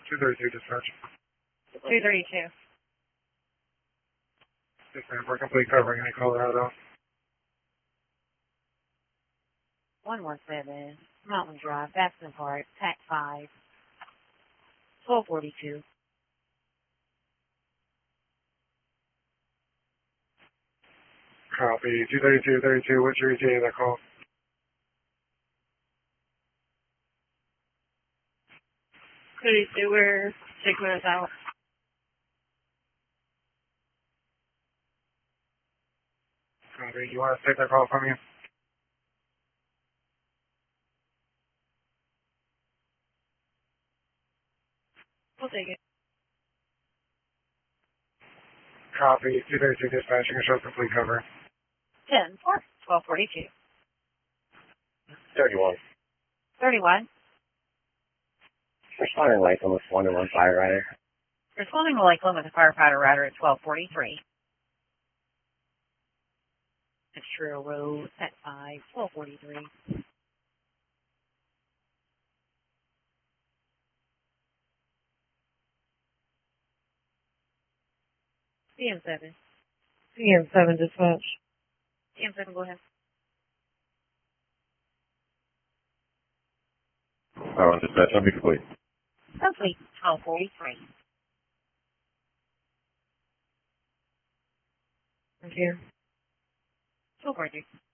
232 dispatch. 232. Yes, ma'am. For complete covering in Colorado. 117, Mountain Drive, Baston Park, TAC 5, 1242. Copy. 232, what's your ETA of that call? We're 6 minutes out. Copy. You want us to take that call from you? We'll take it. Copy. 232 dispatch. You can show complete cover. 10, 4, 1242. 31. 31. Responding Lakeland with 1-1 fire rider. Responding to Lakeland with a firefighter rider at 1243. That's Trail Road, TAC 5, 1243. CM7. CM7 dispatch. CM7, go ahead. Dispatch, I'll be complete. Complete, 1243. Thank you. 1243.